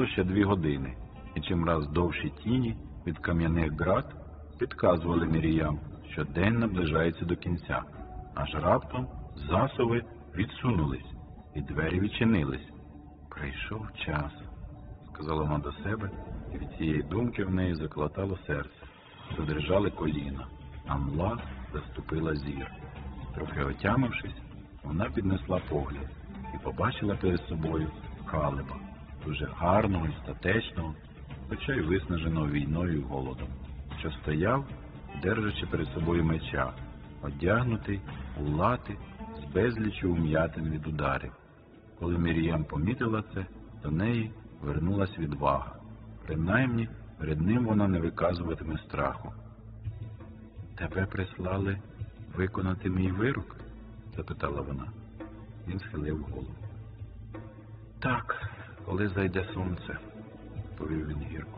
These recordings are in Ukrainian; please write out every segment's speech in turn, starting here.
Минуло ще 2 години, і чимраз довші тіні від кам'яних ґрат підказували Міріям, що день наближається до кінця. Аж раптом засуви відсунулись, і двері відчинились. «Прийшов час», – сказала вона до себе, і від цієї думки в неї заклатало серце. Задрижали коліна, а мла заступила зір. Трохи отямившись, вона піднесла погляд і побачила перед собою Калеба, дуже гарного і статечного, хоча й виснаженого війною і голодом, що стояв, держачи перед собою меча, одягнутий у лати з безліччю ум'ятин від ударів. Коли Міріям помітила це, до неї вернулась відвага. Принаймні, перед ним вона не виказуватиме страху. «Тебе прислали виконати мій вирок?» – запитала вона. Він схилив голову. «Так, коли зайде сонце», – повів він гірко.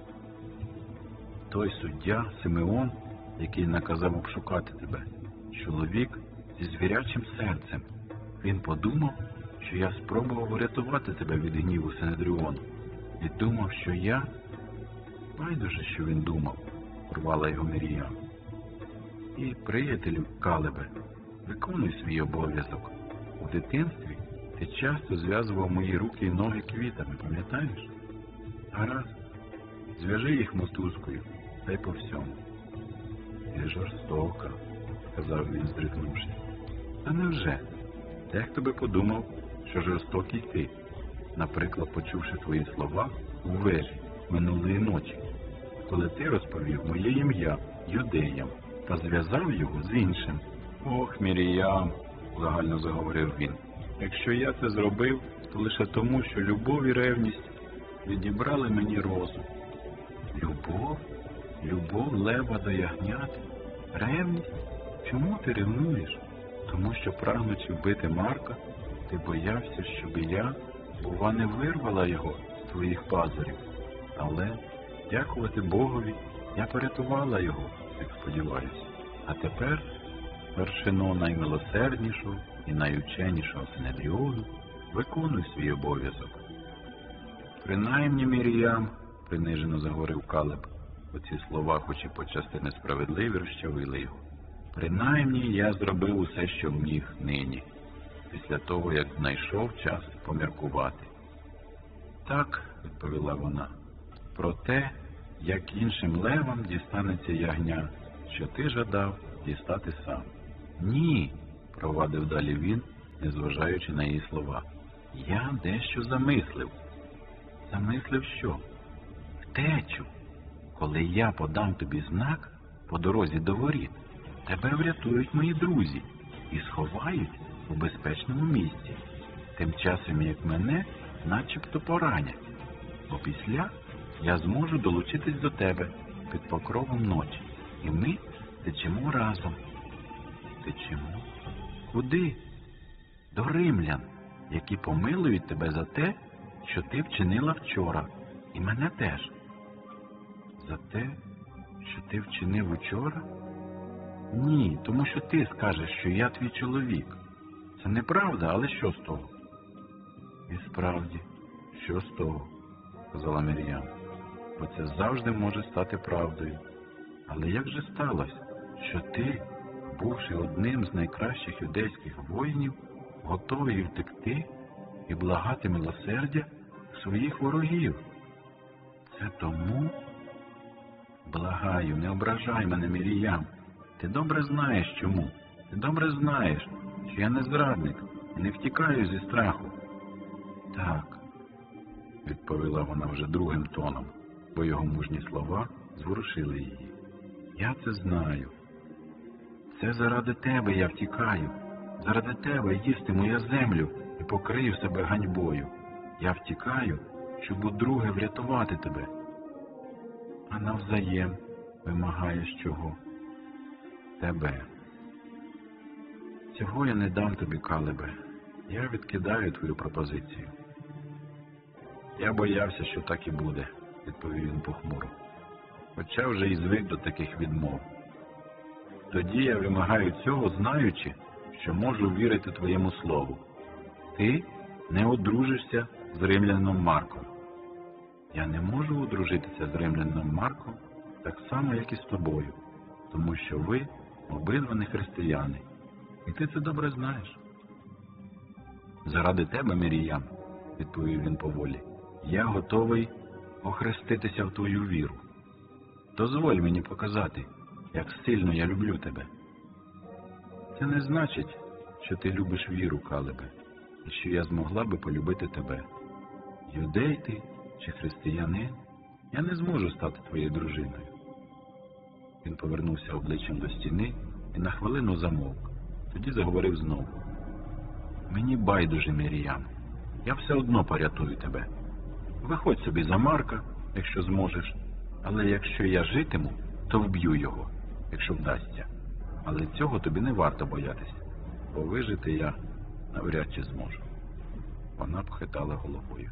«Той суддя, Симеон, який наказав обшукати тебе, чоловік зі звірячим серцем. Він подумав, що я спробував врятувати тебе від гніву Синедріону. І думав, що я...» «Байдуже, що він думав», – порвала його Міріям. «І, приятелю Калебе, виконуй свій обов'язок. У дитинстві ти часто зв'язував мої руки і ноги квітами, пам'ятаєш? Гаразд, зв'яжи їх мотузкою, та й по всьому». «Ти жорстока», – сказав він, здригнувшись. «Та невже? Дехто би подумав, що жорстокий ти, наприклад, почувши твої слова у вежі минулої ночі, коли ти розповів моє ім'я юдеям та зв'язав його з іншим». «Ох, Міріям», – загально заговорив він, – «якщо я це зробив, то лише тому, що любов і ревність відібрали мені розум». «Любов? Любов лева до ягнят? Ревність? Чому ти ревнуєш? Тому що, прагнучи вбити Марка, ти боявся, щоб я, бува, не вирвала його з твоїх пазурів. Але, дякувати Богові, я порятувала його, як сподіваюся. А тепер, вершино наймилосерднішого і найученішого Синедріону, виконуй свій обов'язок». «Принаймні, Міріям», – принижено заговорив Калеб, оці слова, хоч і почасти несправедливі, розчавили його. «Принаймні, я зробив усе, що міг нині, після того, як знайшов час поміркувати». «Так», – відповіла вона, – «про те, як іншим левам дістанеться ягня, що ти жадав дістати сам». «Ні», – провадив далі він, незважаючи на її слова, – «я дещо замислив». «Замислив що?» «Втечу. Коли я подам тобі знак по дорозі до воріт, тебе врятують мої друзі і сховають у безпечному місці, тим часом як мене начебто поранять. Опісля я зможу долучитись до тебе під покровом ночі, і ми течемо разом». «Течемо? Куди?» «До римлян, які помилують тебе за те, що ти вчинила вчора, і мене теж». «За те, що ти вчинив учора?» «Ні, тому що ти скажеш, що я твій чоловік. Це неправда, але що з того?» «І справді, що з того?» – сказала Міріям. «Бо це завжди може стати правдою. Але як же сталося, що ти, бувши одним з найкращих юдейських воїнів, готовий втекти і благати милосердя своїх ворогів?» «Це тому...» «Благаю, не ображай мене, Міріям. Ти добре знаєш чому. Ти добре знаєш, що я не зрадник і не втікаю зі страху». «Так», – відповіла вона вже другим тоном, бо його мужні слова зворушили її. «Я це знаю. Це заради тебе я втікаю. Заради тебе їстиму я землю і покрию себе ганьбою. Я втікаю, щоб удруге врятувати тебе». «А навзаєм вимагаєш чого?» «Тебе». «Цього я не дам тобі, Калебе. Я відкидаю твою пропозицію». «Я боявся, що так і буде», – відповів він похмуро. «Хоча вже і звик до таких відмов. Тоді я вимагаю цього, знаючи, що можу вірити твоєму слову. Ти не одружишся з римлянином Марком». Я не можу одружитися з римлянином Марком так само, як і з тобою, тому що ви обидва не християни, і ти це добре знаєш. Заради тебе, Міріям, відповів він поволі, я готовий охреститися в твою віру. Дозволь мені показати, як сильно я люблю тебе. Це не значить, що ти любиш віру, Калебе, і що я змогла би полюбити тебе. Юдей ти чи християнин, я не зможу стати твоєю дружиною. Він повернувся обличчям до стіни і на хвилину замовк. Тоді заговорив знову. Мені байдуже, Міріям, я все одно порятую тебе. Виходь собі за Марка, якщо зможеш, але якщо я житиму, то вб'ю його, якщо вдасться. Але цього тобі не варто боятися, бо вижити я навряд чи зможу. Вона похитала головою.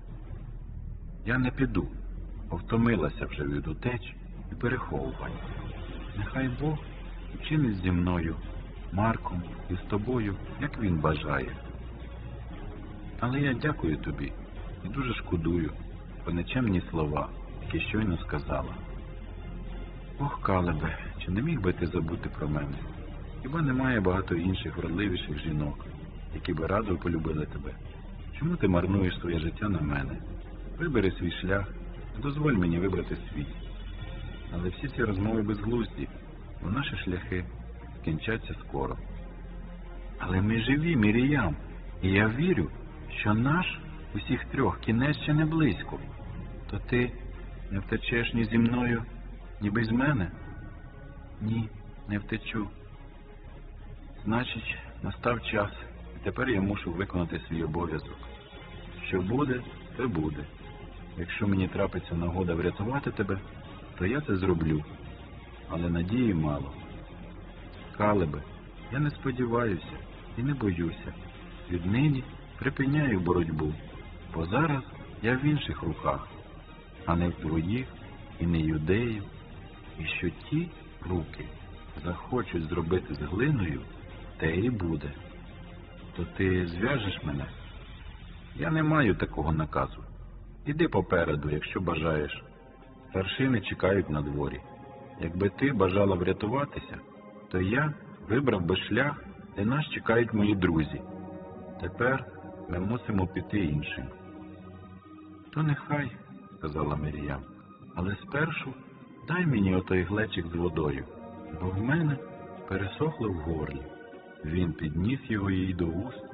Я не піду, бо втомилася вже від утеч і переховувань. Нехай Бог вчинить зі мною, Марком і з тобою, як він бажає. Але я дякую тобі і дуже шкодую про нечемні слова, які щойно сказала. Ох, Калебе, чи не міг би ти забути про мене? Хіба немає багато інших вродливіших жінок, які би радо полюбили тебе? Чому ти марнуєш своє життя на мене? Вибери свій шлях, і дозволь мені вибрати свій. Але всі ці розмови безглузді, бо наші шляхи скінчаться скоро. Але ми живі, Міріям, і я вірю, що наш усіх трьох кінець ще не близько. То ти не втечеш ні зі мною, ні без мене? Ні, не втечу. Значить, настав час, і тепер я мушу виконати свій обов'язок. Що буде, те буде. Якщо мені трапиться нагода врятувати тебе, то я це зроблю. Але надії мало. Калебе, я не сподіваюся і не боюся. Віднині припиняю боротьбу, бо зараз я в інших руках, а не в твоїх і не юдеїв. І що ті руки захочуть зробити з глиною, те і буде. То ти зв'яжеш мене? Я не маю такого наказу. Іди попереду, якщо бажаєш. Старшини чекають на дворі. Якби ти бажала врятуватися, то я вибрав би шлях, де нас чекають мої друзі. Тепер ми мусимо піти іншим. То нехай, сказала Міріям, але спершу дай мені отой глечик з водою, бо в мене пересохло в горлі. Він підніс його їй до уст